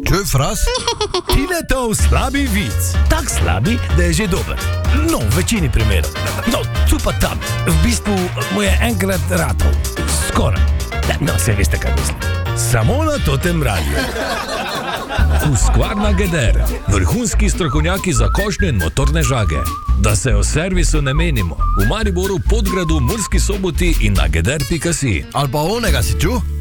Čuj, fras? Tiletov slabi vic. Tak slabi, da je že dober. No, v večini primerov. No, tu pa tam. V bistvu mu je enkrat ratov. Skoraj. No, se veste, kaj mislim. Samo na Totem radiju. Husqvarna Geder. Vrhunski strokovnjaki za košnje in motorne žage. Da se o servisu ne menimo. V Mariboru, Podgradu, Murski Soboti in na geder.si. Ali pa onega si čuj?